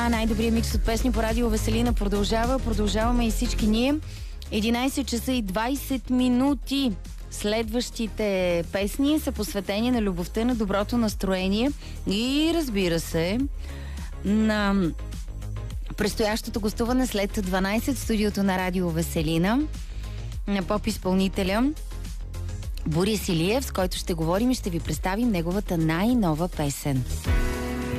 Най-добрият микс от песни по радио Веселина продължава. Продължаваме и всички ние. 11 часа и 20 минути. Следващите песни са посветени на любовта, на доброто настроение и, разбира се, на предстоящото гостуване след 12 в студиото на радио Веселина на поп-изпълнителя Борис Илиев, с който ще говорим и ще ви представим неговата най-нова песен.